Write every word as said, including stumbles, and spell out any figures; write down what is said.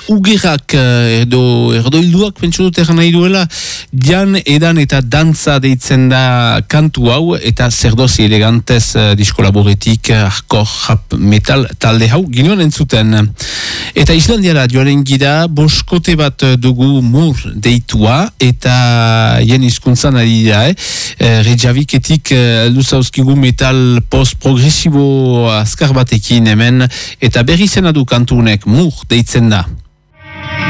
ugerak edo erdoilduak pentsu dut egan nahi duela, jan, edan eta dantza deitzen da kantu hau, eta zerdozi elegantez diskolaboretik hardcore rap metal talde hau ginoan entzuten. Eta Islandiara joaren gira, boskote bat dugu mur deitua, eta jen hizkuntzan ari da, eh? Reykjaviketik luzauzkigu metal post-progresibo azkar batekin hemen, eta berri zena du kantunek mur deitzen da.